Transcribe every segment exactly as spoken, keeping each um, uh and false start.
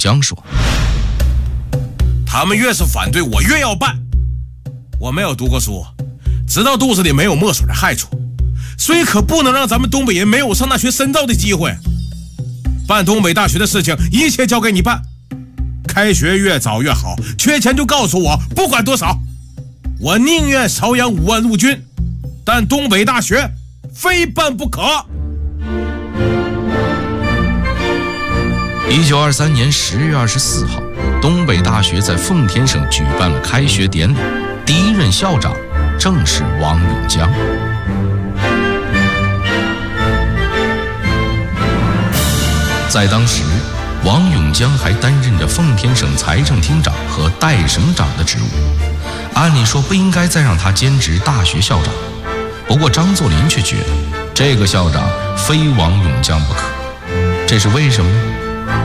江说： 他们越是反对，我越要办。我没有读过书，知道肚子里没有墨水的害处，所以可不能让咱们东北人没有上大学深造的机会。办东北大学的事情，一切交给你办，开学越早越好，缺钱就告诉我，不管多少，我宁愿少养五万陆军，但东北大学非办不可。 一九二三年十月二十四号，东北大学在奉天省举办了开学典礼，第一任校长正是王永江。在当时，王永江还担任着奉天省财政厅长和代省长的职务，按理说不应该再让他兼职大学校长。不过张作霖却觉得这个校长非王永江不可，这是为什么呢？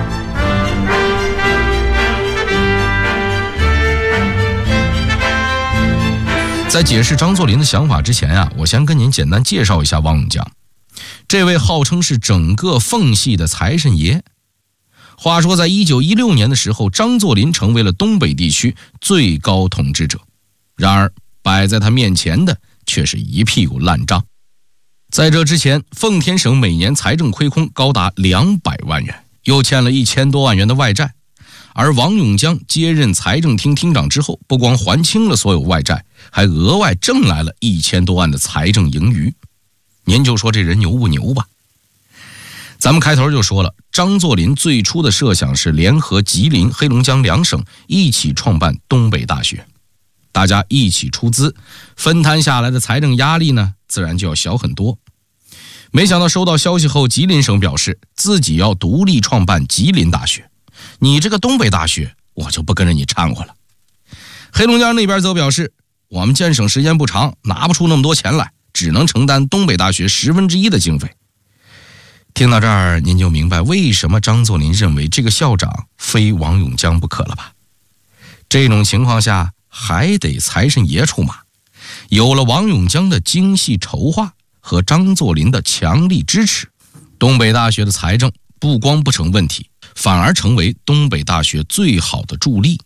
在解释张作霖的想法之前啊，我先跟您简单介绍一下王永江。这位号称是整个奉系的财神爷。话说在一九一六年的时候，张作霖成为了东北地区最高统治者，然而摆在他面前的却是一屁股烂账。在这之前，奉天省每年财政亏空高达两百万元，又欠了一千多万元的外债。而王永江接任财政厅厅长之后，不光还清了所有外债，还额外挣来了一千多万的财政盈余。您就说这人牛不牛吧？咱们开头就说了，张作霖最初的设想是联合吉林、黑龙江两省一起创办东北大学，大家一起出资，分摊下来的财政压力呢，自然就要小很多。没想到收到消息后，吉林省表示自己要独立创办吉林大学，你这个东北大学我就不跟着你掺和了。黑龙江那边则表示，我们建省时间不长，拿不出那么多钱来，只能承担东北大学十分之一的经费。听到这儿，您就明白为什么张作霖认为这个校长非王永江不可了吧？这种情况下还得财神爷出马。有了王永江的精细筹划和张作霖的强力支持，东北大学的财政不光不成问题，反而成为东北大学最好的助力。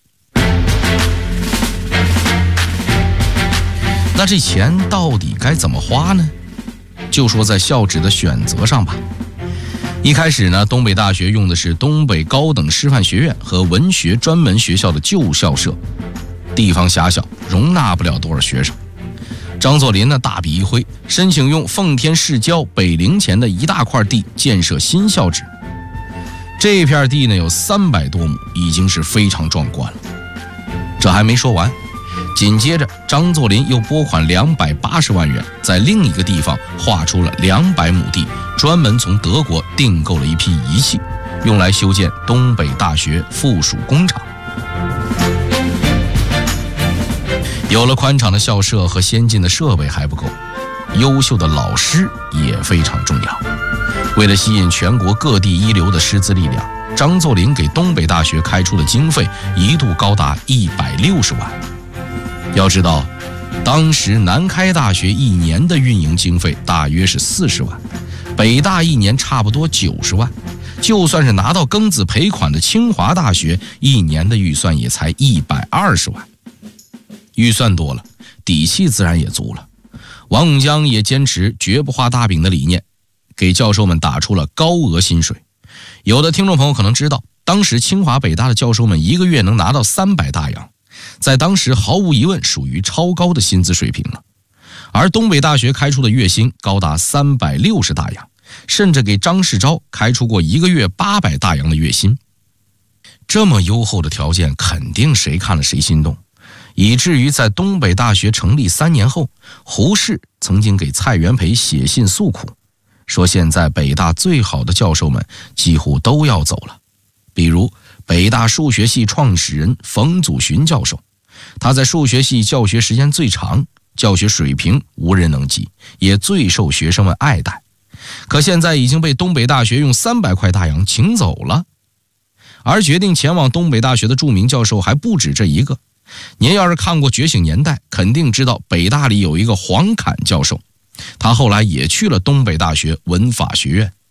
那这钱到底该怎么花呢？就说在校址的选择上吧。一开始呢，东北大学用的是东北高等师范学院和文学专门学校的旧校舍，地方狭小，容纳不了多少学生。张作霖呢大笔一挥，申请用奉天市郊北陵前的一大块地建设新校址。这片地呢有三百多亩，已经是非常壮观了。这还没说完，紧接着张作霖又拨款两百八十万元，在另一个地方划出了两百亩地，专门从德国订购了一批仪器，用来修建东北大学附属工厂。有了宽敞的校舍和先进的设备还不够，优秀的老师也非常重要。为了吸引全国各地一流的师资力量，张作霖给东北大学开出的经费一度高达一百六十万。要知道，当时南开大学一年的运营经费大约是四十万，北大一年差不多九十万，就算是拿到庚子赔款的清华大学，一年的预算也才一百二十万。预算多了，底气自然也足了。王永江也坚持绝不画大饼的理念，给教授们打出了高额薪水。有的听众朋友可能知道，当时清华北大的教授们一个月能拿到三百大洋，在当时毫无疑问属于超高的薪资水平了。而东北大学开出的月薪高达三百六十大洋，甚至给张世钊开出过一个月八百大洋的月薪。这么优厚的条件，肯定谁看了谁心动，以至于在东北大学成立三年后，胡适曾经给蔡元培写信诉苦，说现在北大最好的教授们几乎都要走了。比如北大数学系创始人冯祖群教授，他在数学系教学时间最长，教学水平无人能及，也最受学生们爱戴。可现在已经被东北大学用三百块大洋请走了。而决定前往东北大学的著名教授还不止这一个。您要是看过《觉醒年代》，肯定知道北大里有一个黄侃教授，他后来也去了东北大学文法学院。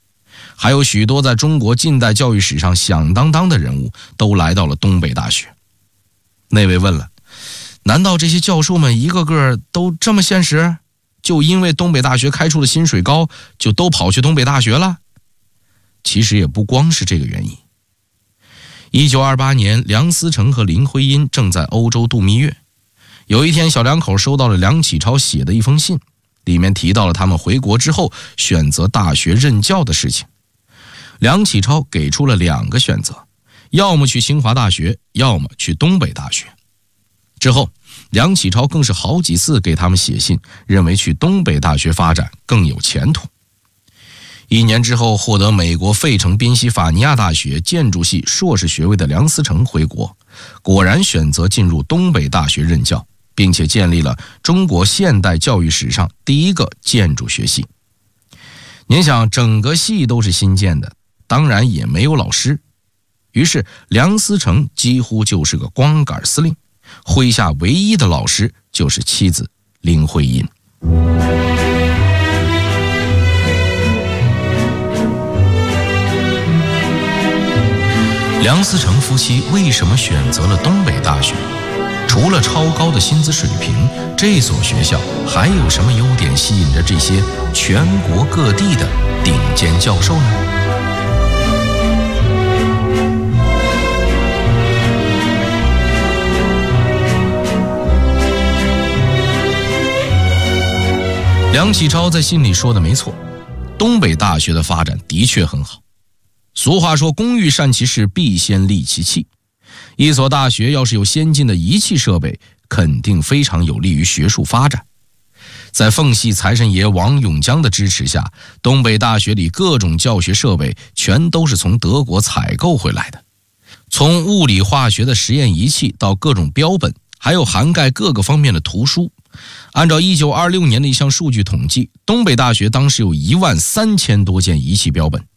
还有许多在中国近代教育史上响当当的人物都来到了东北大学。那位问了，难道这些教授们一个个都这么现实？就因为东北大学开出的薪水高，就都跑去东北大学了？其实也不光是这个原因。一九二八年，梁思成和林徽因正在欧洲度蜜月。有一天，小两口收到了梁启超写的一封信，里面提到了他们回国之后选择大学任教的事情。梁启超给出了两个选择，要么去清华大学，要么去东北大学。之后，梁启超更是好几次给他们写信，认为去东北大学发展更有前途。一年之后，获得美国费城宾夕法尼亚大学建筑系硕士学位的梁思成回国，果然选择进入东北大学任教，并且建立了中国现代教育史上第一个建筑学系。您想，整个系都是新建的，当然也没有老师，于是梁思成几乎就是个光杆司令，麾下唯一的老师就是妻子林徽因。梁思成夫妻为什么选择了东北大学？除了超高的薪资水平，这所学校还有什么优点吸引着这些全国各地的顶尖教授呢？梁启超在信里说的没错，东北大学的发展的确很好。俗话说，工欲善其事，必先利其器。一所大学要是有先进的仪器设备，肯定非常有利于学术发展。在奉系财神爷王永江的支持下，东北大学里各种教学设备全都是从德国采购回来的。从物理化学的实验仪器到各种标本，还有涵盖各个方面的图书。按照一九二六年的一项数据统计，东北大学当时有一万三千多件仪器标本。